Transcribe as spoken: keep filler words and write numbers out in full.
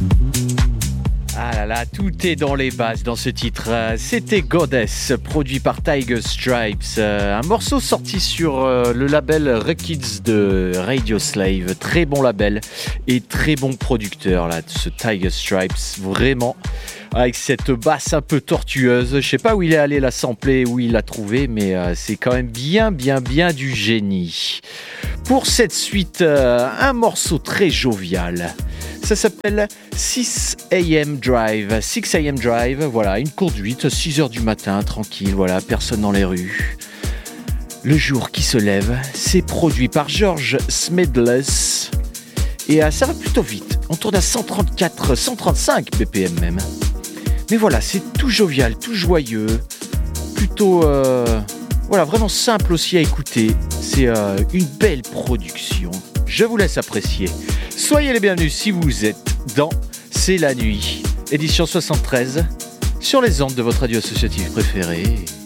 Ah là là, tout est dans les bases dans ce titre. C'était Goddess, produit par Tiger Stripes. Un morceau sorti sur le label Rekids de Radio Slave. Très bon label et très bon producteur là, ce Tiger Stripes. Vraiment, avec cette basse un peu tortueuse. Je sais pas où il est allé la sampler, où il l'a trouvé, mais c'est quand même bien, bien, bien du génie. Pour cette suite, un morceau très jovial. Ça s'appelle six a.m. Drive. six a.m. Drive, voilà, une conduite, six heures du matin, tranquille, voilà, personne dans les rues. Le jour qui se lève, c'est produit par George Smedless. Et euh, ça va plutôt vite. On tourne à cent trente-quatre, cent trente-cinq B P M même. Mais voilà, c'est tout jovial, tout joyeux. Plutôt, euh, voilà, vraiment simple aussi à écouter. C'est euh, une belle production. Je vous laisse apprécier. Soyez les bienvenus si vous êtes dans C'est la nuit, édition soixante-treize, sur les ondes de votre radio associative préférée.